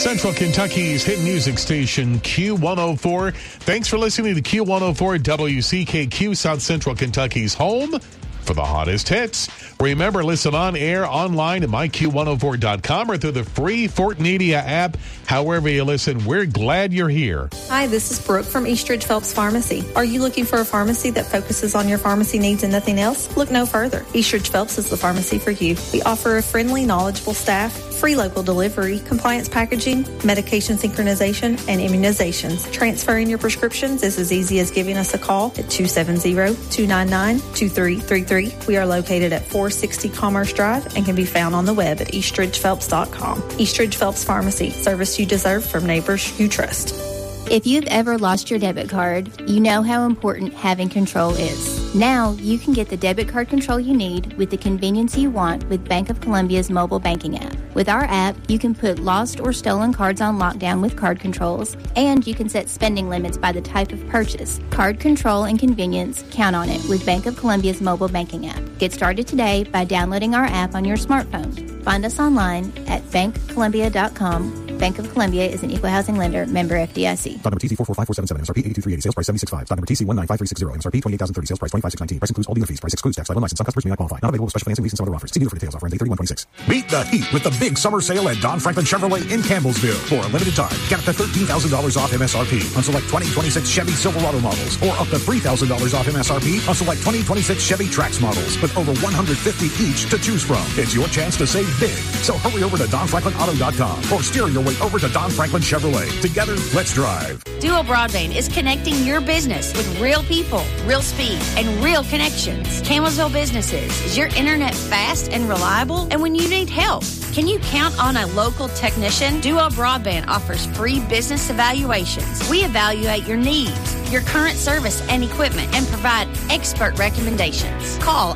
Central Kentucky's hit music station, Q104. Thanks for listening to Q104 WCKQ, South Central Kentucky's home for the hottest hits. Remember, listen on air, online at myQ104.com or through the free Fort Media app. However you listen, we're glad you're here. Hi, this is Brooke from Eastridge Phelps Pharmacy. Are you looking for a pharmacy that focuses on your pharmacy needs and nothing else? Look no further. Eastridge Phelps is the pharmacy for you. We offer a friendly, knowledgeable staff, free local delivery, compliance packaging, medication synchronization, and immunizations. Transferring your prescriptions is as easy as giving us a call at 270-299-2333. We are located at 460 Commerce Drive and can be found on the web at eastridgephelps.com. Eastridge Phelps Pharmacy, service you deserve from neighbors you trust. If you've ever lost your debit card, you know how important having control is. Now, you can get the debit card control you need with the convenience you want with Bank of Columbia's mobile banking app. With our app, you can put lost or stolen cards on lockdown with card controls, and you can set spending limits by the type of purchase. Card control and convenience, count on it with Bank of Columbia's mobile banking app. Get started today by downloading our app on your smartphone. Find us online at bankcolumbia.com. Bank of Columbia is an equal housing lender, member FDIC. Stock number TC 445477, MSRP 82380, sales price 765. Stock number TC 195360, MSRP 28030, sales price 25619. Price includes all dealer fees. Price excludes tax, title, and license. Some customers may not qualify. Not available with special financing, lease, and some other offers. See dealer for details. Offer ends 8/31/26. Beat the heat with the big summer sale at Don Franklin Chevrolet in Campbellsville. For a limited time, get up to $13,000 off MSRP on select 2026 Chevy Silverado models, or up to $3,000 off MSRP on select 2026 Chevy Trax models, with over 150 each to choose from. It's your chance to save big. So hurry over to DonFranklinAuto.com or steer your way over to Don Franklin Chevrolet. Together, let's drive. Duo Broadband is connecting your business with real people, real speed, and real connections. Campbellsville Businesses, is your internet fast and reliable? And when you need help, can you count on a local technician? Duo Broadband offers free business evaluations. We evaluate your needs, your current service and equipment, and provide expert recommendations. Call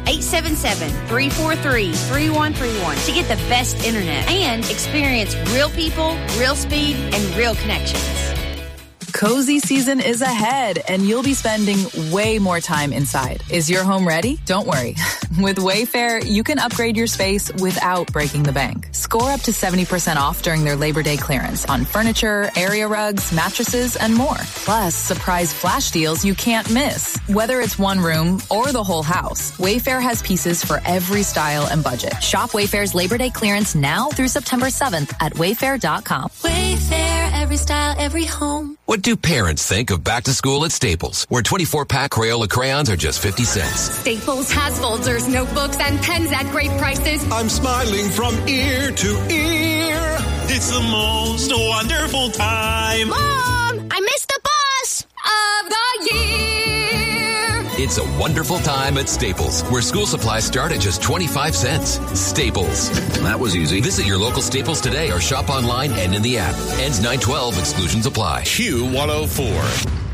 877-343-3131 to get the best internet and experience real people, real speed, and real connections. Cozy season is ahead, and you'll be spending way more time inside. Is your home ready? Don't worry. With Wayfair, you can upgrade your space without breaking the bank. Score up to 70% off during their Labor Day clearance on furniture, area rugs, mattresses, and more. Plus, surprise flash deals you can't miss. Whether it's one room or the whole house, Wayfair has pieces for every style and budget. Shop Wayfair's Labor Day clearance now through September 7th at wayfair.com. Wayfair, every style, every home. What do parents think of back to school at Staples, where 24-pack Crayola crayons are just 50 cents? Staples has folders, notebooks, and pens at great prices. I'm smiling from ear to ear. It's the most wonderful time. Mom, I missed the bus of the year. It's a wonderful time at Staples, where school supplies start at just 25 cents. Staples. That was easy. Visit your local Staples today or shop online and in the app. Ends 9/12. Exclusions apply. Q104.